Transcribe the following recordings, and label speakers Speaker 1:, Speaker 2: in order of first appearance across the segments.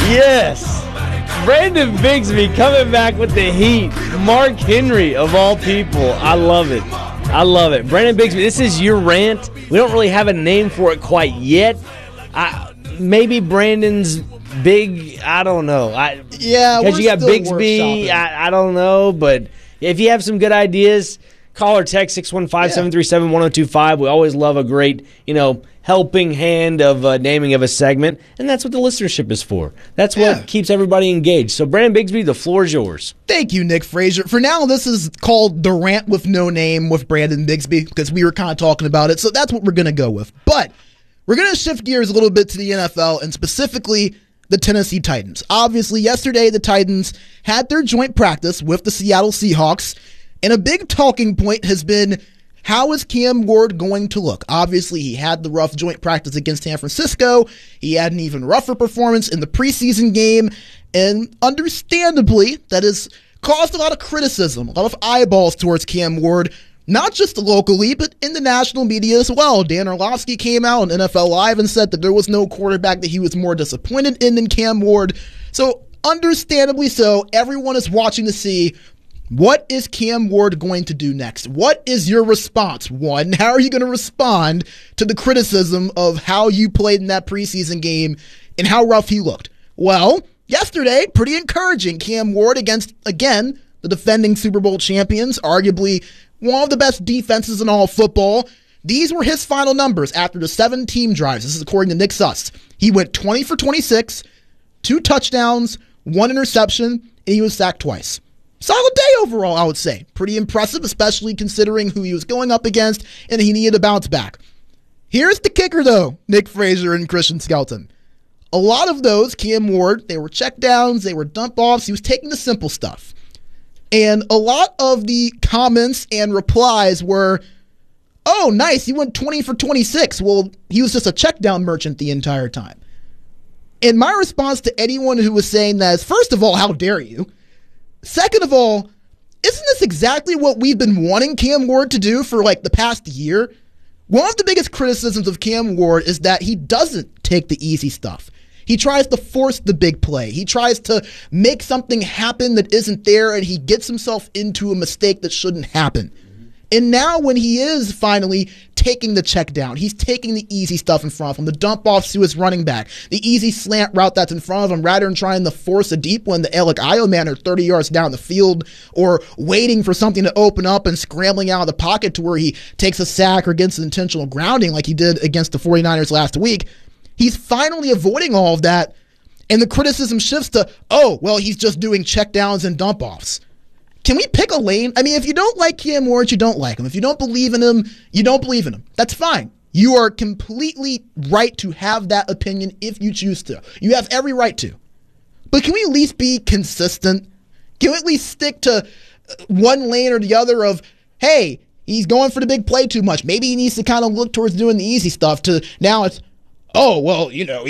Speaker 1: Yes. Brandon Bigsby coming back with the heat. Mark Henry, of all people. I love it. I love it. Brandon Bigsby, this is your rant. We don't really have a name for it quite yet. Maybe Brandon's big, I don't know. Because you got Bigsby, I don't know. But if you have some good ideas, call or text 615-737-1025. We always love a great, helping hand of naming of a segment, and that's what the listenership is for. That's what keeps everybody engaged. So, Brandon Bigsby, the floor is yours.
Speaker 2: Thank you, Nick Frazier. For now, this is called The Rant with No Name with Brandon Bigsby because we were kind of talking about it, so that's what we're going to go with. But we're going to shift gears a little bit to the NFL and specifically the Tennessee Titans. Obviously, yesterday the Titans had their joint practice with the Seattle Seahawks, and a big talking point has been, how is Cam Ward going to look? Obviously, he had the rough joint practice against San Francisco. He had an even rougher performance in the preseason game. And understandably, that has caused a lot of criticism, a lot of eyeballs towards Cam Ward, not just locally, but in the national media as well. Dan Orlovsky came out on NFL Live and said that there was no quarterback that he was more disappointed in than Cam Ward. So, understandably so, everyone is watching to see, what is Cam Ward going to do next? What is your response? One, how are you going to respond to the criticism of how you played in that preseason game and how rough he looked? Well, yesterday, pretty encouraging. Cam Ward against, again, the defending Super Bowl champions, arguably one of the best defenses in all of football. These were his final numbers after the 7 team drives. This is according to Nick Suss. He went 20 for 26, 2 touchdowns, 1 interception, and he was sacked twice. Solid day overall, I would say. Pretty impressive, especially considering who he was going up against, and he needed to bounce back. Here's the kicker, though, Nick Frazier and Christian Skelton. A lot of those, Cam Ward, they were check downs, they were dump offs. He was taking the simple stuff. And a lot of the comments and replies were, oh, nice, he went 20 for 26. Well, he was just a check down merchant the entire time. And my response to anyone who was saying that is, first of all, how dare you? Second of all, isn't this exactly what we've been wanting Cam Ward to do for the past year? One of the biggest criticisms of Cam Ward is that he doesn't take the easy stuff. He tries to force the big play. He tries to make something happen that isn't there, and he gets himself into a mistake that shouldn't happen. And now when he is finally taking the check down, he's taking the easy stuff in front of him, the dump offs to his running back, the easy slant route that's in front of him, rather than trying to force a deep one to Alec Ioman or 30 yards down the field, or waiting for something to open up and scrambling out of the pocket to where he takes a sack or gets an intentional grounding like he did against the 49ers last week. He's finally avoiding all of that, and the criticism shifts to, oh, well, he's just doing check downs and dump offs. Can we pick a lane? I mean, if you don't like Cam Ward, you don't like him. If you don't believe in him, you don't believe in him. That's fine. You are completely right to have that opinion if you choose to. You have every right to. But can we at least be consistent? Can we at least stick to one lane or the other of, hey, he's going for the big play too much. Maybe he needs to kind of look towards doing the easy stuff, to now it's, oh, well,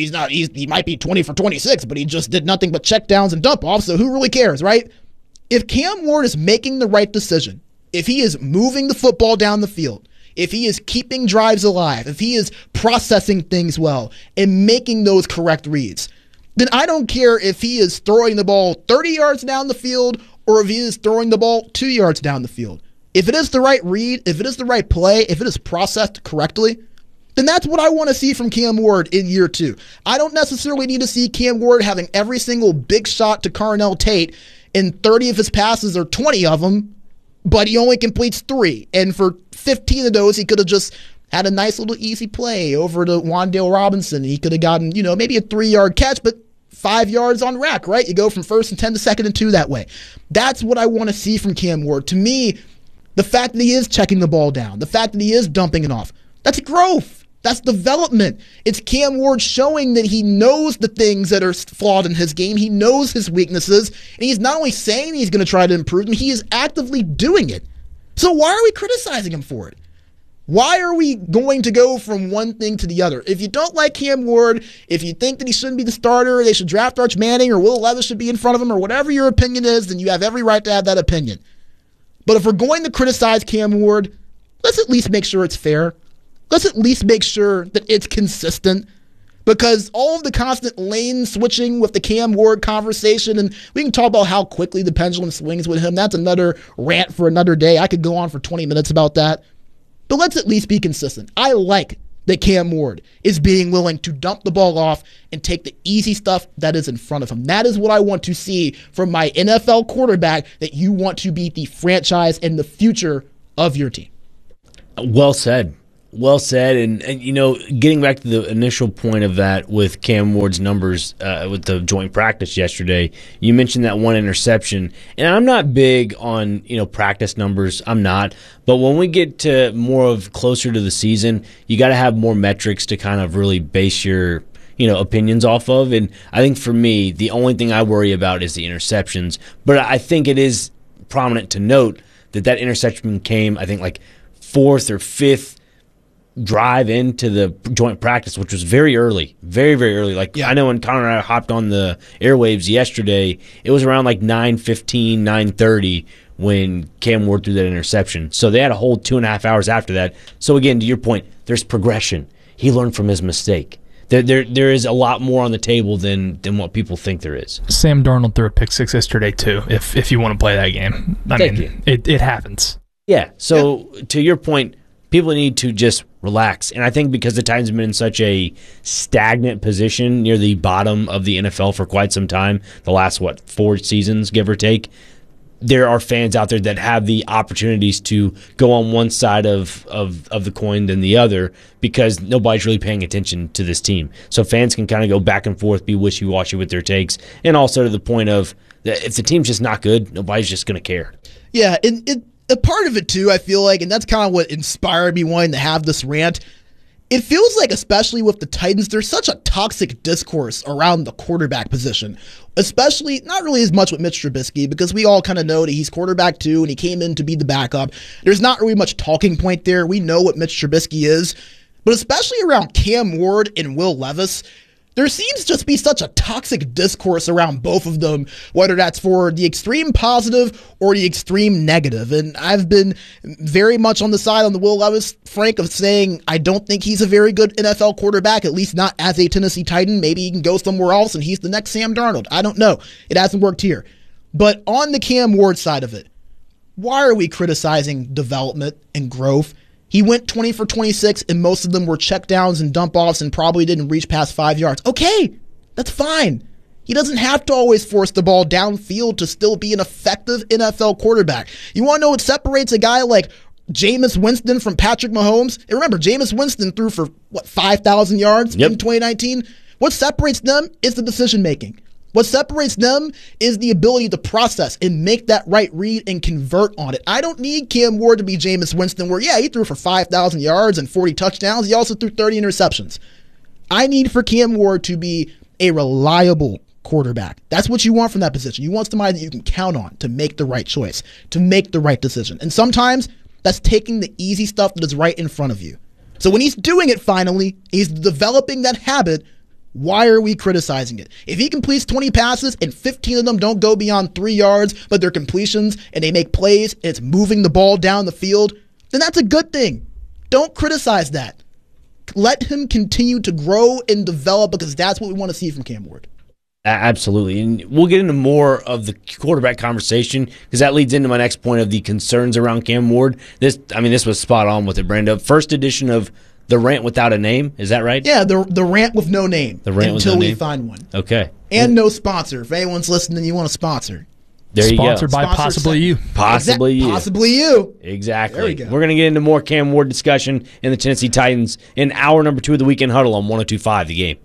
Speaker 2: he might be 20 for 26, but he just did nothing but check downs and dump offs, so who really cares, right? If Cam Ward is making the right decision, if he is moving the football down the field, if he is keeping drives alive, if he is processing things well and making those correct reads, then I don't care if he is throwing the ball 30 yards down the field or if he is throwing the ball 2 yards down the field. If it is the right read, if it is the right play, if it is processed correctly, then that's what I want to see from Cam Ward in year 2. I don't necessarily need to see Cam Ward having every single big shot to Carnell Tate, and 30 of his passes or 20 of them, but he only completes 3. And for 15 of those, he could have just had a nice little easy play over to Wan'Dale Robinson. He could have gotten, maybe a 3-yard catch, but 5 yards on rack, right? You go from 1st and 10 to 2nd and 2 that way. That's what I want to see from Cam Ward. To me, the fact that he is checking the ball down, the fact that he is dumping it off, that's growth. That's development. It's Cam Ward showing that he knows the things that are flawed in his game. He knows his weaknesses. And he's not only saying he's going to try to improve them, he is actively doing it. So why are we criticizing him for it? Why are we going to go from one thing to the other? If you don't like Cam Ward, if you think that he shouldn't be the starter, they should draft Arch Manning, or Will Levis should be in front of him, or whatever your opinion is, then you have every right to have that opinion. But if we're going to criticize Cam Ward, let's at least make sure it's fair. Let's at least make sure that it's consistent. because all of the constant lane switching with the Cam Ward conversation, and we can talk about how quickly the pendulum swings with him. That's another rant for another day. I could go on for 20 minutes about that. But let's at least be consistent. I like that Cam Ward is being willing to dump the ball off and take the easy stuff that is in front of him. That is what I want to see from my NFL quarterback, that you want to be the franchise and the future of your team.
Speaker 1: Well said. Well said. And getting back to the initial point of that with Cam Ward's numbers with the joint practice yesterday, you mentioned that one interception. And I'm not big on, practice numbers. I'm not. But when we get to more of closer to the season, you got to have more metrics to kind of really base your opinions off of. And I think for me, the only thing I worry about is the interceptions. But I think it is prominent to note that interception came, I think, like fourth or fifth drive into the joint practice, which was very early, very, very early. I know when Connor and I hopped on the airwaves yesterday, it was around like 9:15, 9:30 when Cam Ward threw that interception. So they had a whole 2.5 hours after that. So again, to your point, there's progression. He learned from his mistake. There is a lot more on the table than what people think there is.
Speaker 3: Sam Darnold threw a pick six yesterday too, if you want to play that game. It happens.
Speaker 1: Yeah, so to your point, people need to just relax. And I think because the Titans have been in such a stagnant position near the bottom of the NFL for quite some time, the last, 4 seasons, give or take, there are fans out there that have the opportunities to go on one side of the coin than the other because nobody's really paying attention to this team. So fans can kind of go back and forth, be wishy-washy with their takes, and also to the point of that if the team's just not good, nobody's just going to care.
Speaker 2: Yeah, and a part of it too, I feel like, and that's kind of what inspired me wanting to have this rant, it feels like, especially with the Titans, there's such a toxic discourse around the quarterback position, especially not really as much with Mitch Trubisky, because we all kind of know that he's quarterback too, and he came in to be the backup. There's not really much talking point there. We know what Mitch Trubisky is, but especially around Cam Ward and Will Levis, there seems to just be such a toxic discourse around both of them, whether that's for the extreme positive or the extreme negative. And I've been very much on the side on the Will Levis, Frank, of saying I don't think he's a very good NFL quarterback, at least not as a Tennessee Titan. Maybe he can go somewhere else and he's the next Sam Darnold. I don't know. It hasn't worked here. But on the Cam Ward side of it, why are we criticizing development and growth? He went 20 for 26, and most of them were checkdowns and dump-offs and probably didn't reach past 5 yards. Okay, that's fine. He doesn't have to always force the ball downfield to still be an effective NFL quarterback. You want to know what separates a guy like Jameis Winston from Patrick Mahomes? And remember, Jameis Winston threw for, 5,000 yards in 2019? What separates them is the decision-making. What separates them is the ability to process and make that right read and convert on it. I don't need Cam Ward to be Jameis Winston where, he threw for 5,000 yards and 40 touchdowns. He also threw 30 interceptions. I need for Cam Ward to be a reliable quarterback. That's what you want from that position. You want somebody that you can count on to make the right choice, to make the right decision. And sometimes that's taking the easy stuff that is right in front of you. So when he's doing it finally, he's developing that habit. Why are we criticizing it? If he completes 20 passes and 15 of them don't go beyond 3 yards, but they're completions and they make plays and it's moving the ball down the field, then that's a good thing. Don't criticize that. Let him continue to grow and develop because that's what we want to see from Cam Ward.
Speaker 1: Absolutely. And we'll get into more of the quarterback conversation because that leads into my next point of the concerns around Cam Ward. This was spot on with it, Brando. First edition of The Rant Without a Name, is that right?
Speaker 2: Yeah, the rant with no name.
Speaker 1: The rant
Speaker 2: until
Speaker 1: with no
Speaker 2: we
Speaker 1: name?
Speaker 2: find one.
Speaker 1: Okay.
Speaker 2: And no sponsor. If anyone's listening, you want a sponsor.
Speaker 1: There you go.
Speaker 3: Sponsored by
Speaker 2: Sponsor
Speaker 3: possibly you.
Speaker 1: Possibly you.
Speaker 2: Possibly you.
Speaker 1: Exactly.
Speaker 2: There we go.
Speaker 1: We're going to get into more Cam Ward discussion in the Tennessee Titans in hour number 2 of the Weekend Huddle on 102.5 The Game.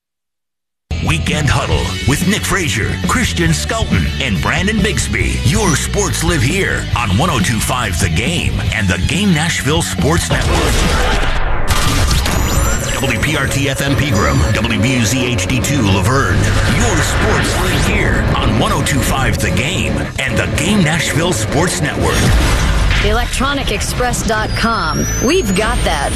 Speaker 4: Weekend Huddle with Nick Frazier, Christian Skelton, and Brandon Bigsby. Your sports live here on 102.5 The Game and the Game Nashville Sports Network. WPRT-FM Pegram, WBUZ-HD2 Laverne. Your sports live here on 102.5 The Game and the Game Nashville Sports Network.
Speaker 5: ElectronicExpress.com. We've got that.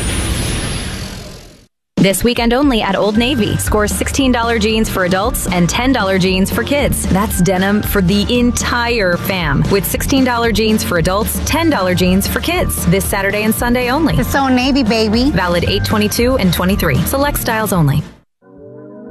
Speaker 6: This weekend only at Old Navy. Score $16 jeans for adults and $10 jeans for kids. That's denim for the entire fam. With $16 jeans for adults, $10 jeans for kids. This Saturday and Sunday only.
Speaker 7: It's Old Navy, baby.
Speaker 6: Valid 8/22 and 23. Select styles only.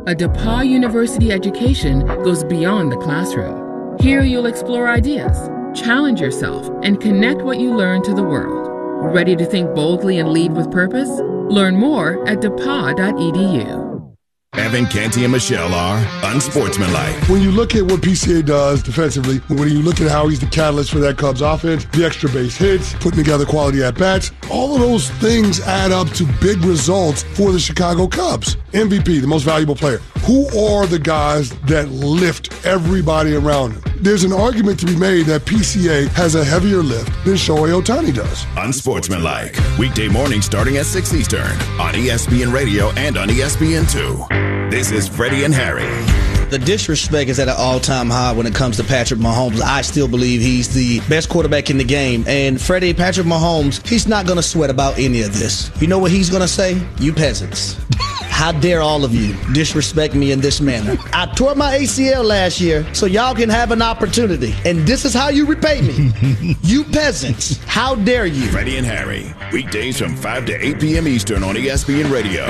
Speaker 7: A DePauw University education goes beyond the classroom. Here you'll explore ideas, challenge yourself, and connect what you learn to the world. Ready to think boldly and lead with purpose? Learn more at DePauw.edu.
Speaker 8: Evan Canty and Michelle are unsportsmanlike.
Speaker 9: When you look at what PCA does defensively, when you look at how he's the catalyst for that Cubs offense, the extra base hits, putting together quality at-bats, all of those things add up to big results for the Chicago Cubs. MVP, the most valuable player. Who are the guys that lift everybody around him? There's an argument to be made that PCA has a heavier lift than Shohei Ohtani does.
Speaker 8: Unsportsmanlike. Weekday mornings starting at 6 Eastern on ESPN Radio and on ESPN2. This is Freddie and Harry.
Speaker 10: The disrespect is at an all-time high when it comes to Patrick Mahomes. I still believe he's the best quarterback in the game. And Patrick Mahomes, he's not going to sweat about any of this. You know what he's going to say? You peasants. How dare all of you disrespect me in this manner? I tore my ACL last year so y'all can have an opportunity. And this is how you repay me. You peasants. How dare you?
Speaker 8: Freddie and Harry. Weekdays from 5 to 8 p.m. Eastern on ESPN Radio.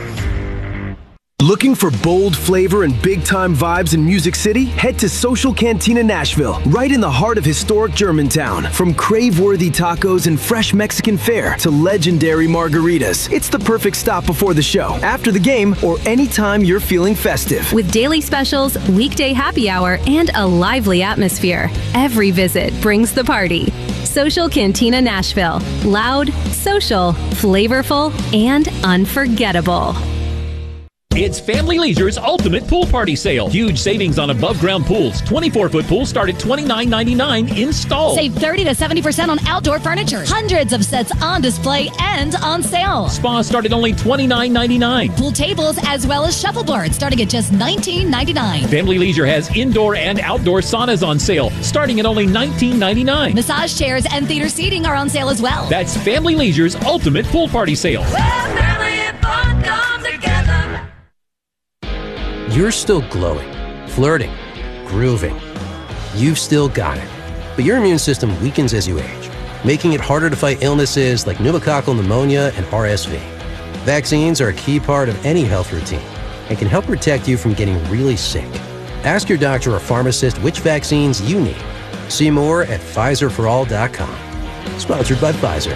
Speaker 11: Looking for bold flavor and big-time vibes in Music City? Head to Social Cantina Nashville, right in the heart of historic Germantown. From crave-worthy tacos and fresh Mexican fare to legendary margaritas, it's the perfect stop before the show, after the game, or anytime you're feeling festive.
Speaker 6: With daily specials, weekday happy hour, and a lively atmosphere, every visit brings the party. Social Cantina Nashville. Loud, social, flavorful, and unforgettable.
Speaker 12: It's Family Leisure's Ultimate Pool Party Sale. Huge savings on above-ground pools. 24-foot pools start at $29.99 installed.
Speaker 13: Save 30 to 70% on outdoor furniture. Hundreds of sets on display and on sale.
Speaker 12: Spas start at only $29.99.
Speaker 13: Pool tables as well as shuffleboards starting at just $19.99.
Speaker 12: Family Leisure has indoor and outdoor saunas on sale starting at only $19.99.
Speaker 13: Massage chairs and theater seating are on sale as well.
Speaker 12: That's Family Leisure's Ultimate Pool Party Sale.
Speaker 14: You're still glowing, flirting, grooving. You've still got it. But your immune system weakens as you age, making it harder to fight illnesses like pneumococcal pneumonia and RSV. Vaccines are a key part of any health routine and can help protect you from getting really sick. Ask your doctor or pharmacist which vaccines you need. See more at PfizerForAll.com. Sponsored by Pfizer.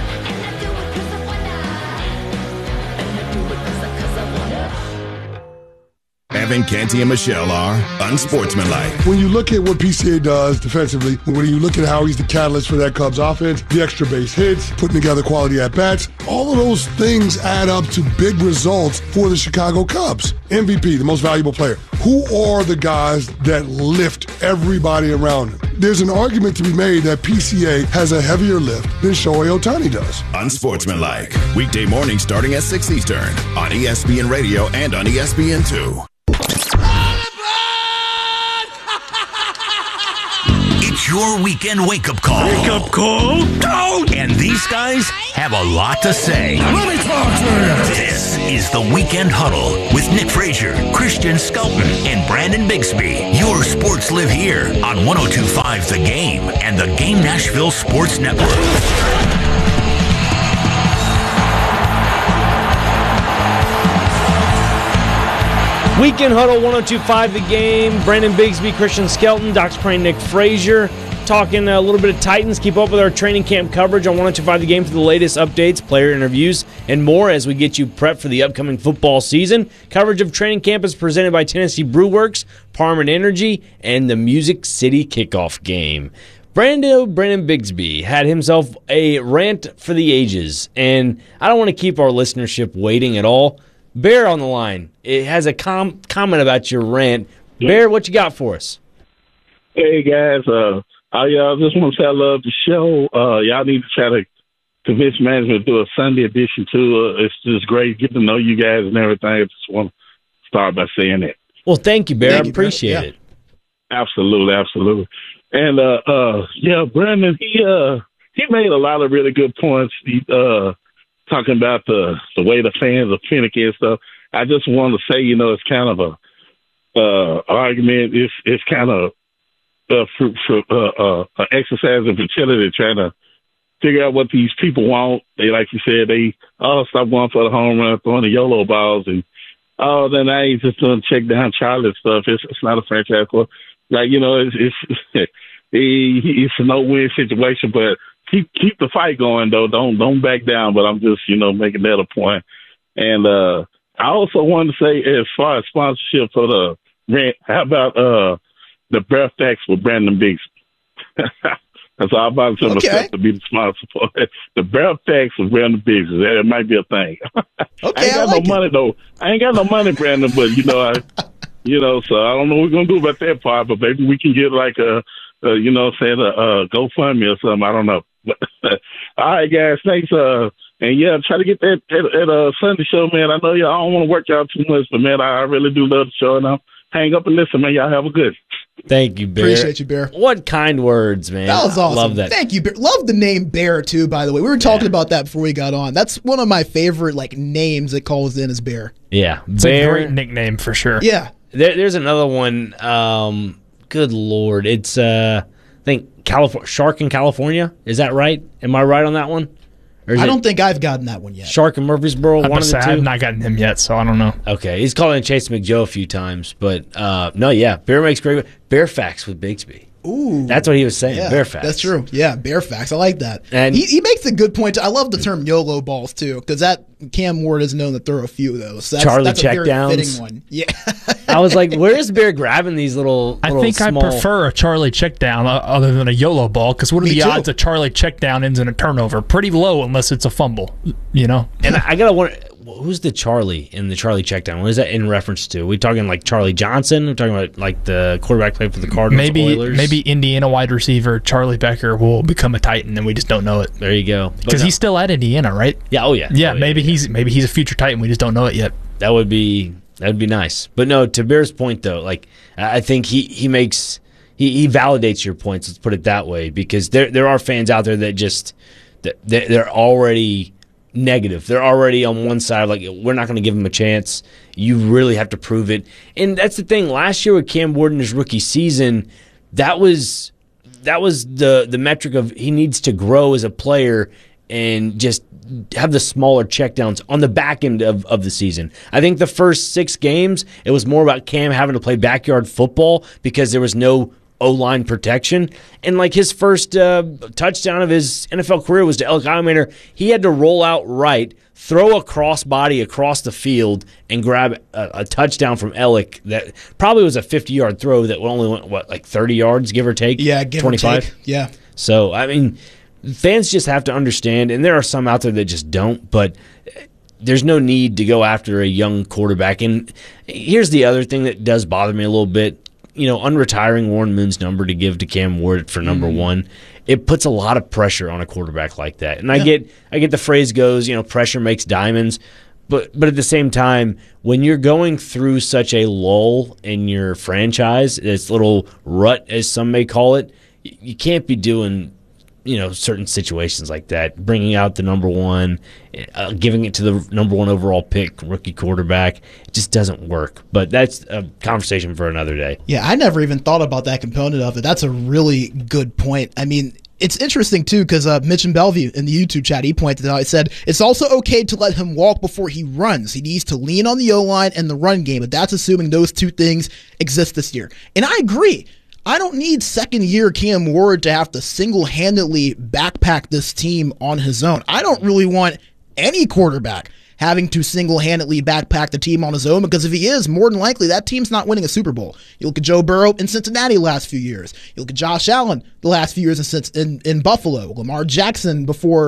Speaker 8: Evan Canty and Michelle are unsportsmanlike.
Speaker 9: When you look at what PCA does defensively, when you look at how he's the catalyst for that Cubs offense, the extra base hits, putting together quality at-bats, all of those things add up to big results for the Chicago Cubs. MVP, the most valuable player. Who are the guys that lift everybody around him? There's an argument to be made that PCA has a heavier lift than Shohei Ohtani does.
Speaker 8: Unsportsmanlike. Weekday mornings starting at 6 Eastern on ESPN Radio and on ESPN2.
Speaker 4: It's your weekend wake-up call.
Speaker 15: Wake-up call?
Speaker 4: Go! And these guys have a lot to say.
Speaker 15: Let me talk to you.
Speaker 4: This is the Weekend Huddle with Nick Frazier, Christian Skelton, and Brandon Bigsby. Your sports live here on 102.5 The Game and the Game Nashville Sports Network.
Speaker 1: Weekend Huddle, 102.5 The Game. Brandon Bigsby, Christian Skelton, Doc Sprain, Nick Frazier. Talking a little bit of Titans. Keep up with our training camp coverage on 102.5 The Game for the latest updates, player interviews, and more as we get you prepped for the upcoming football season. Coverage of training camp is presented by Tennessee Brew Works, Parman Energy, and the Music City Kickoff Game. Brandon Bigsby had himself a rant for the ages, and I don't want to keep our listenership waiting at all. Bear on the line. It has a comment about your rant. Bear, what you got for us?
Speaker 16: Hey, guys. I just want to say I love the show. Y'all need to try to convince management to do a Sunday edition, too. It's just great getting to know you guys and everything. I just want to start by saying that.
Speaker 1: Well, thank you, Bear. I appreciate it.
Speaker 16: Absolutely, absolutely. And, Brandon, he made a lot of really good points. Talking about the way the fans are finicky and stuff. I just want to say, it's kind of a argument. It's kind of exercise in futility, trying to figure out what these people want. They, like you said, they stop going for the home run, throwing the YOLO balls, and oh, then I ain't just gonna check down Charlie stuff. It's not a franchise club. Like, you know, it's a no-win situation, but keep the fight going though. Don't back down. But I'm just, you know, making that a point. And I also wanted to say, as far as sponsorship for the rent, how about the Bear Facts with Brandon Bixby? That's all about to myself to be the sponsor for it. The Bear Facts with Brandon Bixby. That might be a thing.
Speaker 2: Okay,
Speaker 16: I ain't got no money though. I ain't got no money, Brandon. But you know, so I don't know what we're gonna do about that part. But maybe we can get like a GoFundMe or something. I don't know. All right, guys. Thanks. And yeah, try to get that Sunday show, man. I know y'all. I don't want to work y'all too much, but man, I really do love the show. And I'll hang up and listen, man. Y'all have a good.
Speaker 1: Thank you, Bear.
Speaker 2: Appreciate you, Bear.
Speaker 1: What kind words, man.
Speaker 2: That was awesome.
Speaker 1: Love that.
Speaker 2: Thank you, Bear. Love the name Bear, too, by the way. We were talking about that before we got on. That's one of my favorite names that calls in is Bear.
Speaker 1: Yeah.
Speaker 3: It's
Speaker 1: Bear.
Speaker 3: a great nickname for sure.
Speaker 2: Yeah.
Speaker 1: There's another one. Good Lord. It's, I think, Shark in California. Is that right? Am I right on that one?
Speaker 2: I don't think I've gotten that one yet.
Speaker 1: Shark in Murfreesboro, one of the two?
Speaker 3: I have not gotten him yet, so I don't know.
Speaker 1: Okay, he's calling Chase McJoe a few times, but no, yeah, Bear makes great. Bear Facts with Bixby.
Speaker 2: Ooh,
Speaker 1: that's what he was saying.
Speaker 2: Yeah,
Speaker 1: Bear Facts.
Speaker 2: That's true. Yeah, Bear Facts. I like that.
Speaker 1: And
Speaker 2: he makes a good point. I love the term YOLO balls too, because that Cam Ward is known to throw a few of those. So that's a very fitting one. Yeah.
Speaker 1: I was like, where's Bear grabbing these little?
Speaker 3: I think
Speaker 1: small...
Speaker 3: I prefer a Charlie check down other than a YOLO ball, because what are the odds a Charlie check down ends in a turnover? Pretty low unless it's a fumble, you know?
Speaker 1: And I gotta wonder, who's the Charlie in the Charlie check down? What is that in reference to? Are we talking like Charlie Johnson? We're talking about like the quarterback played for the Cardinals, Oilers?
Speaker 3: Maybe Indiana wide receiver Charlie Becker will become a Titan and we just don't know it.
Speaker 1: There you go.
Speaker 3: Because he's still at Indiana, right?
Speaker 1: Yeah. Oh yeah.
Speaker 3: Yeah. Maybe he's a future Titan. We just don't know it yet.
Speaker 1: That would be nice. But no, to Bear's point though, like I think he validates your points. Let's put it that way, because there are fans out there that just they're already negative. They're already on one side, like, we're not going to give him a chance. You really have to prove it. And that's the thing. Last year with Cam Ward in his rookie season, that was the metric of he needs to grow as a player and just have the smaller checkdowns on the back end of the season. I think the first 6 games, it was more about Cam having to play backyard football because there was no O-line protection. And like his first touchdown of his NFL career was to Ellick Eyemander. He had to roll out right, throw a crossbody across the field, and grab a touchdown from Ellick that probably was a 50-yard throw that only went, like 30 yards, give or take?
Speaker 2: Yeah, give
Speaker 1: 25?
Speaker 2: or take. Yeah.
Speaker 1: So, I mean, fans just have to understand, and there are some out there that just don't, but there's no need to go after a young quarterback. And here's the other thing that does bother me a little bit. You know, unretiring Warren Moon's number to give to Cam Ward for number one, it puts a lot of pressure on a quarterback like that. And I get the phrase goes, you know, pressure makes diamonds, but at the same time, when you're going through such a lull in your franchise, this little rut, as some may call it, you can't be doing, you know, certain situations like that, bringing out the number one, giving it to the number one overall pick, rookie quarterback. It just doesn't work. But that's a conversation for another day.
Speaker 2: Yeah, I never even thought about that component of it. That's a really good point. I mean, it's interesting, too, because Mitch in Bellevue in the YouTube chat, he pointed out, he said, it's also okay to let him walk before he runs. He needs to lean on the O-line and the run game, but that's assuming those two things exist this year. And I agree. I don't need second-year Cam Ward to have to single-handedly backpack this team on his own. I don't really want any quarterback having to single-handedly backpack the team on his own, because if he is, more than likely that team's not winning a Super Bowl. You look at Joe Burrow in Cincinnati the last few years. You look at Josh Allen the last few years in Buffalo. Lamar Jackson before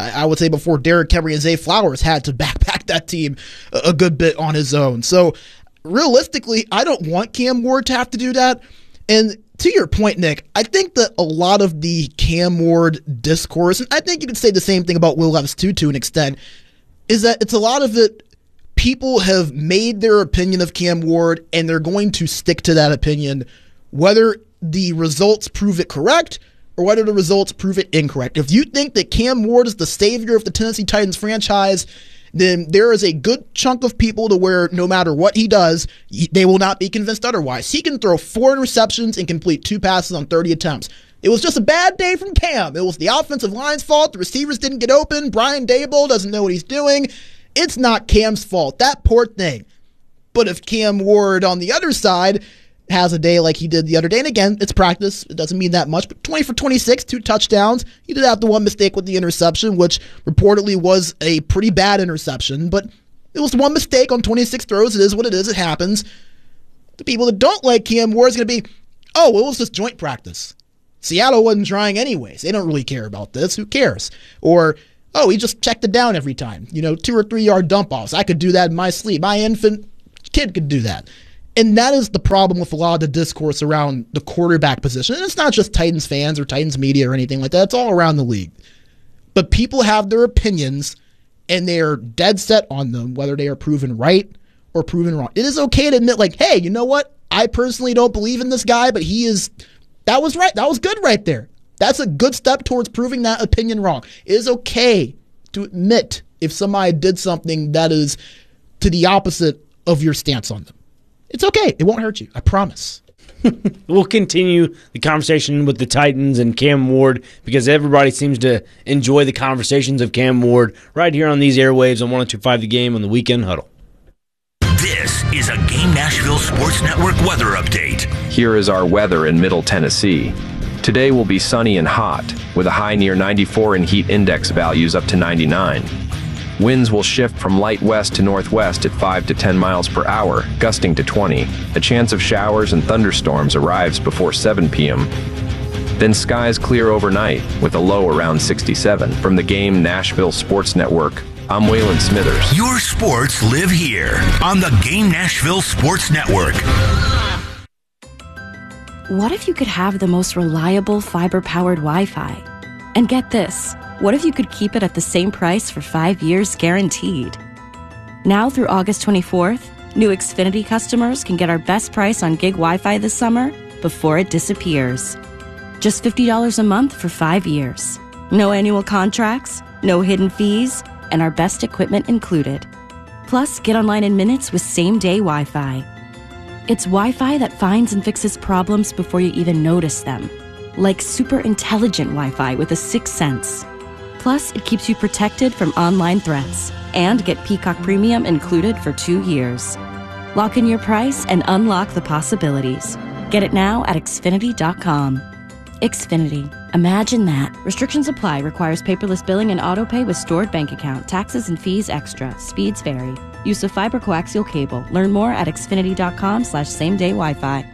Speaker 2: Derrick Henry and Zay Flowers had to backpack that team a good bit on his own. So realistically, I don't want Cam Ward to have to do that. And to your point, Nick, I think that a lot of the Cam Ward discourse, and I think you could say the same thing about Will Levis too, to an extent, is that it's a lot of it, people have made their opinion of Cam Ward, and they're going to stick to that opinion, whether the results prove it correct or whether the results prove it incorrect. If you think that Cam Ward is the savior of the Tennessee Titans franchise, then there is a good chunk of people to where no matter what he does, they will not be convinced otherwise. He can throw 4 interceptions and complete 2 passes on 30 attempts. It was just a bad day from Cam. It was the offensive line's fault. The receivers didn't get open. Brian Daboll doesn't know what he's doing. It's not Cam's fault. That poor thing. But if Cam Ward on the other side has a day like he did the other day, and again, it's practice, it doesn't mean that much, but 20 for 26, 2 touchdowns. He did have the one mistake with the interception, which reportedly was a pretty bad interception, but it was one mistake on 26 throws. It is what it is. It happens. The people that don't like Cam Ward is going to be, oh, well, it was just joint practice. Seattle wasn't trying anyways. They don't really care about this. Who cares? Or, oh, he just checked it down every time. 2 or 3 yard dump offs. I could do that in my sleep. My infant kid could do that. And that is the problem with a lot of the discourse around the quarterback position. And it's not just Titans fans or Titans media or anything like that. It's all around the league. But people have their opinions, and they're dead set on them, whether they are proven right or proven wrong. It is okay to admit, like, hey, you know what? I personally don't believe in this guy, but that was right. That was good right there. That's a good step towards proving that opinion wrong. It is okay to admit if somebody did something that is to the opposite of your stance on them. It's okay. It won't hurt you. I promise.
Speaker 1: We'll continue the conversation with the Titans and Cam Ward because everybody seems to enjoy the conversations of Cam Ward right here on these airwaves on 102.5 The Game on the Weekend Huddle.
Speaker 4: This is a Game Nashville Sports Network weather update.
Speaker 17: Here is our weather in Middle Tennessee. Today will be sunny and hot, with a high near 94 and heat index values up to 99. Winds will shift from light west to northwest at 5 to 10 miles per hour, gusting to 20. A chance of showers and thunderstorms arrives before 7 p.m. Then skies clear overnight, with a low around 67. From the Game Nashville Sports Network, I'm Waylon Smithers.
Speaker 4: Your sports live here on the Game Nashville Sports Network.
Speaker 18: What if you could have the most reliable fiber-powered Wi-Fi? And get this, what if you could keep it at the same price for 5 years guaranteed? Now through August 24th, new Xfinity customers can get our best price on gig Wi-Fi this summer before it disappears. Just $50 a month for 5 years. No annual contracts, no hidden fees, and our best equipment included. Plus, get online in minutes with same-day Wi-Fi. It's Wi-Fi that finds and fixes problems before you even notice them. Like super intelligent Wi-Fi with a 6th sense. Plus, it keeps you protected from online threats. And get Peacock Premium included for 2 years. Lock in your price and unlock the possibilities. Get it now at Xfinity.com. Xfinity. Imagine that. Restrictions apply. Requires paperless billing and autopay with stored bank account. Taxes and fees extra. Speeds vary. Use of fiber coaxial cable. Learn more at Xfinity.com/same-day Wi-Fi.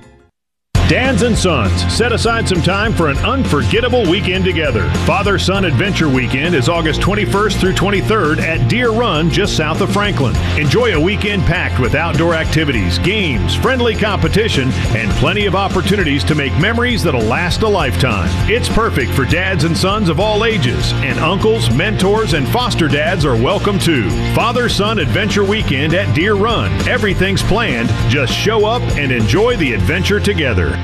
Speaker 19: Dads and Sons, set aside some time for an unforgettable weekend together. Father-Son Adventure Weekend is August 21st through 23rd at Deer Run, just south of Franklin. Enjoy a weekend packed with outdoor activities, games, friendly competition, and plenty of opportunities to make memories that'll last a lifetime. It's perfect for dads and sons of all ages, and uncles, mentors, and foster dads are welcome too. Father-Son Adventure Weekend at Deer Run. Everything's planned. Just show up and enjoy the adventure together.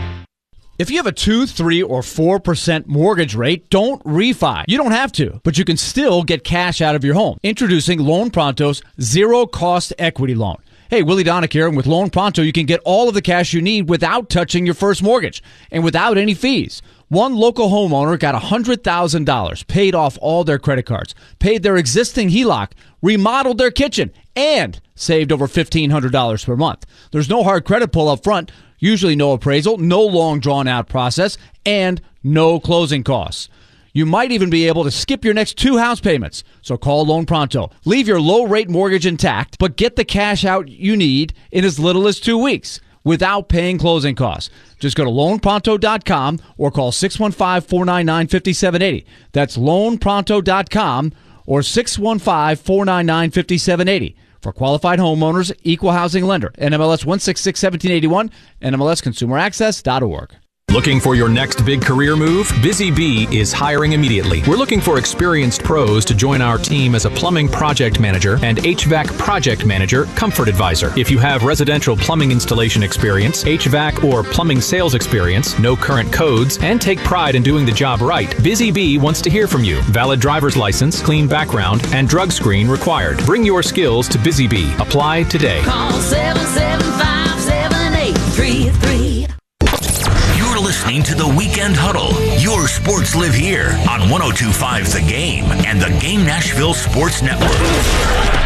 Speaker 20: If you have a 2, 3, or 4% mortgage rate, don't refi. You don't have to, but you can still get cash out of your home. Introducing Loan Pronto's zero-cost equity loan. Hey, Willie Donick here, and with Loan Pronto, you can get all of the cash you need without touching your first mortgage and without any fees. One local homeowner got $100,000, paid off all their credit cards, paid their existing HELOC, remodeled their kitchen, and saved over $1,500 per month. There's no hard credit pull up front, usually no appraisal, no long drawn-out process, and no closing costs. You might even be able to skip your next 2 house payments. So call Loan Pronto. Leave your low-rate mortgage intact, but get the cash out you need in as little as 2 weeks without paying closing costs. Just go to loanpronto.com or call 615-499-5780. That's loanpronto.com or 615-499-5780. For qualified homeowners, equal housing lender. NMLS 1661781, NMLSconsumeraccess.org.
Speaker 21: Looking for your next big career move? Busy Bee is hiring immediately. We're looking for experienced pros to join our team as a plumbing project manager and HVAC project manager, comfort advisor. If you have residential plumbing installation experience, HVAC or plumbing sales experience, no current codes, and take pride in doing the job right, Busy Bee wants to hear from you. Valid driver's license, clean background, and drug screen required. Bring your skills to Busy Bee. Apply today.
Speaker 22: Call 775-7833.
Speaker 4: You're listening to the Weekend Huddle. Your sports live here on 102.5 The Game and the Game Nashville Sports Network.